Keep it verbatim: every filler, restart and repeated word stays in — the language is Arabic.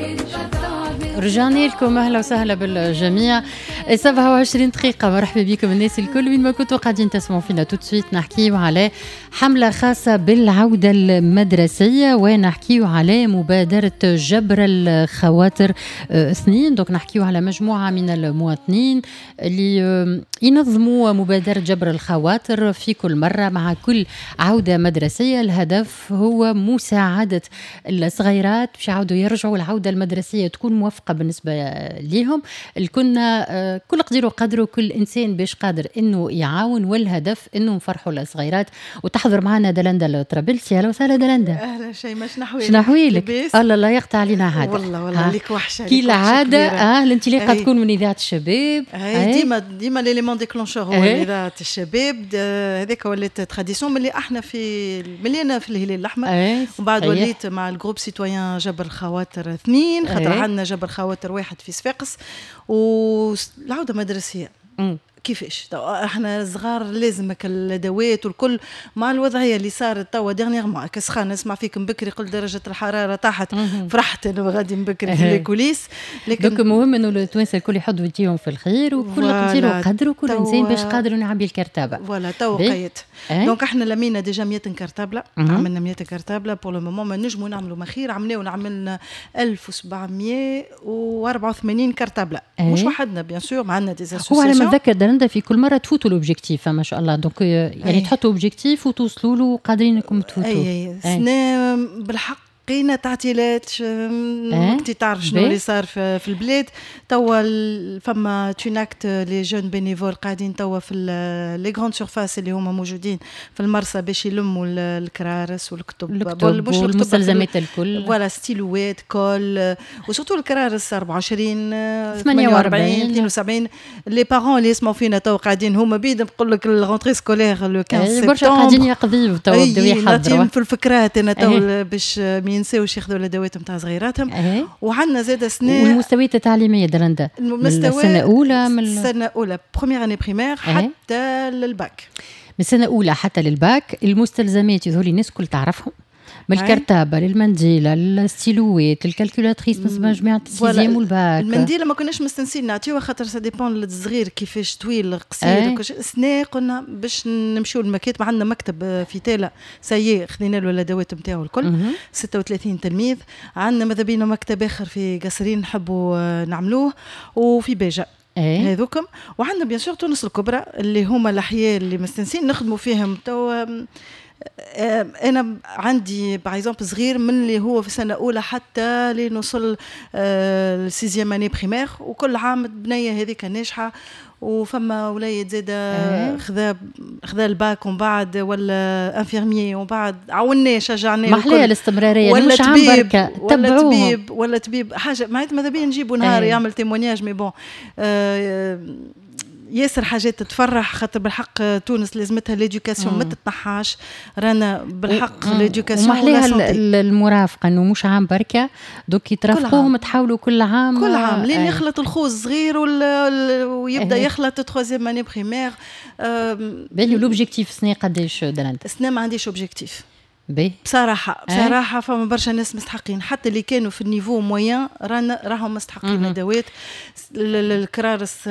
رجعنا لكم، أهلا وسهلا بالجميع. سبعة وعشرين دقيقة، مرحبا بكم الناس الكل وين ما كنتوا قاعدين تسمعوا فينا. تو سويت نحكيو على حملة خاصة بالعودة المدرسية، ونحكيو على مبادرة جبر الخواطر اثنين. دوك نحكيو على مجموعة من المواطنين اللي ينظموا مبادرة جبر الخواطر في كل مرة مع كل عودة مدرسية. الهدف هو مساعدة الصغيرات باش يعودوا يرجعوا العودة المدرسية تكون موفقة بالنسبة لهم. كنا كل قدير وقدره كل إنسان باش قادر إنه يعاون، والهدف إنه نفرحوا الصغيرات. وتحضر معنا دلندا الطرابلسي. أهلا وسهلا دلندا. أهلا شيء ما شنحويلك شنحويلك الله لا يقطع علينا هذا. والله والله ليك وحشة كي العادة. اه الانطلاقة تكون من إذاعة الشباب. هاي ديما ديما ليليمون ديكلونشور هو إذاعة الشباب. هذاك ولات تراديسيون ملي احنا في ملي انا في الهلال الأحمر، ومن بعد وليت مع الجروب سيتويان جبر الخواطر اثنين، خاطر عندنا جبر خواطر واحد في صفاقس والعودة مدرسية. م. كيفاش احنا صغار لازم الادوات والكل مع الوضعيه اللي صارت توا ديرنيغمون كسخان. نسمع فيكم بكري قل درجه الحراره طاحت، فرحت انا غادي بكري في الكوليس. لكن دوك مهم انه التوانسه الكل يحطوا يديهم في الخير، وكل قدير وقدر وكل انسان باش قادر نعبي الكرتابه. فوالا تو قيت دونك احنا لمينا ديجا مية كرتابله، عملنا مية كرتابله بور لو مومون. ما نجموا نعملوا ما خير، عملناو عملنا ألف وسبعمية وأربعة وثمانين كرتابله. مش وحدنا بيان سور، معنا دي اسوسياسيون. هو على ما اتذكر في كل مرة تفوتوا الأوبجيكتيف ما شاء الله. دونك يعني أي. تحطوا أوبجيكتيف وتوصلوا له قادرين انكم تفوتوا. اي اي سنة بالحق لقينا تعطيلات. كنتي تعرف شنو اللي صار في, في البلاد توا. فما توناكت لي جون بينيفول قاعدين توا في لي غراند سورفاس اللي هما موجودين في المرسى باش يلموا الكرارس والكتب والمستلزمات الكل. فوالا ستيلوات كول وسورتو الكرارس أربعة وعشرين ثمانية وأربعين اثنين وسبعين. لي بارون اللي يسمعوا فينا توا قاعدين هما بيد نقول لك الغونتري سكولير لو خمسة سبتمبر. برشا قاعدين يقضيو توا بداو يحضروا في الفكرات انا توا باش ينساوش ياخذوا الادوات نتاع صغيراتهم. أه. وعندنا زاده سنه والمستويات التعليميه دلندا من السنه الاولى من السنه الاولى بروميير اني بريمير حتى للباك. من السنه الاولى حتى للباك. المستلزمات يظهر لي الناس كل تعرفهم، من الكرتابه للمنديله للستيلوات للكالكولاتريس بالنسبه لجماعه السيزيام والباك. المنديله ما كناش مستنسين نعطيوها خاطر سا ديبون الصغير كيفاش طويل قصير. أه. سنه قلنا باش نمشيو للمكاتب. عندنا مكتب في تالا سيي خذينا له الادوات نتاعو الكل. ستة وثلاثين تلميذ. عندنا ماذا بينا مكتب اخر في قصرين نحبوا نعملوه، وفي باجة أيه. هذوكم. وعندنا بيان سور تونس الكبرى اللي هما الاحياء اللي مستنسين نخدموا فيهم توا. أنا عندي بايزامبل صغير من اللي هو في سنة أولى حتى لنوصل السيزيام اني بريمير، وكل عام بنية هذيك ناجحة. وفما وليد زاده خذا خذا الباك ومن بعد ولا انفيرميي ومن بعد عاوناه شجعناه. محليه الاستمراريه ولا مش عام بركه ولا طبيب ولا طبيب حاجه معناتها ماذا بيا نجيبوا نهار يعمل تيمونياج. مي بون آه ياسر حاجات تفرح خاطر بالحق تونس لازمتها ليدوكاسيون ما تتنحاش. رانا بالحق ليدوكاسيون ومحليها المرافقه انه مش عام بركه. دوك يترافقوهم تحاولوا كل عام كل عام لين يخلط الخوز صغير ويبدا أه. يخلط تروزيام اني بريمير. بالي لوبجيكتيف سنه قداش دلنت؟ سنه ما عنديش اوبجيكتيف بي. بصراحة بصراحة أه؟ فما برشا ناس مستحقين حتى اللي كانوا في النيفو موين رانا راهم مستحقين ادوات. الكرارس